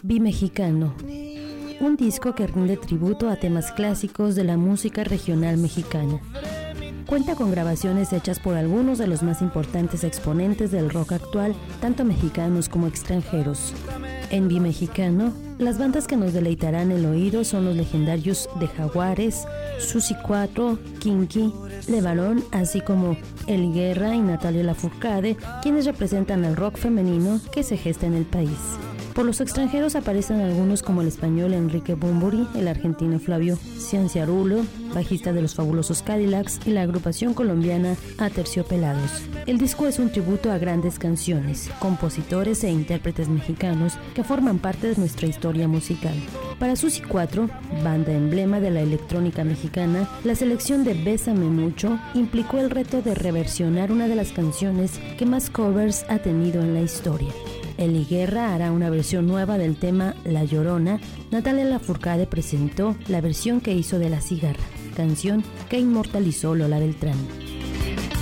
Bimexicano, un disco que rinde tributo a temas clásicos de la música regional mexicana. Cuenta con grabaciones hechas por algunos de los más importantes exponentes del rock actual, tanto mexicanos como extranjeros. En Bimexicano, las bandas que nos deleitarán el oído son los legendarios de Jaguares, Susi 4, Kinky, Levarón, así como Eli Guerra y Natalia Lafourcade, quienes representan al rock femenino que se gesta en el país. Por los extranjeros aparecen algunos como el español Enrique Bunbury, el argentino Flavio Cianciarulo, bajista de los Fabulosos Cadillacs, y la agrupación colombiana Aterciopelados. El disco es un tributo a grandes canciones, compositores e intérpretes mexicanos que forman parte de nuestra historia musical. Para Susi 4, banda emblema de la electrónica mexicana, la selección de Bésame Mucho implicó el reto de reversionar una de las canciones que más covers ha tenido en la historia. Eli Guerra hará una versión nueva del tema La Llorona. Natalia Lafourcade presentó la versión que hizo de La Cigarra, canción que inmortalizó Lola Beltrán.